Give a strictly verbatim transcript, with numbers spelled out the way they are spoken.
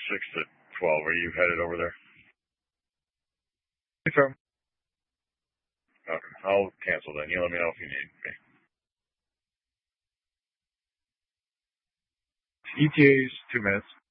six to twelve. Are you headed over there? Confirm. Okay. I'll cancel then. You let me know if you need me. E T A's two minutes.